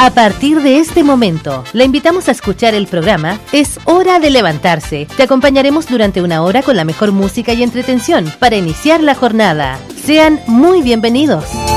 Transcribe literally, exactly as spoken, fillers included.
A partir de este momento, le invitamos a escuchar el programa Es Hora de Levantarse. Te acompañaremos durante una hora con la mejor música y entretención para iniciar la jornada. Sean muy bienvenidos.